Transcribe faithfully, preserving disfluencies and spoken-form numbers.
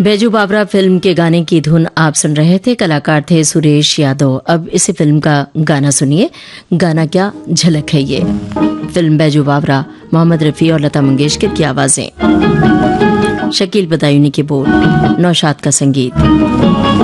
बैजू बावरा film के गाने की धुन आप सुन रहे थे। कलाकार थे सुरेश यादव। अब इसी फिल्म का गाना सुनिए। गाना क्या झलक है ये। फिल्म बैजू बावरा, मोहम्मद रफ़ी और लता मंगेशकर की आवाजें, शकील बदायूनी के बोल, नौशाद का संगीत।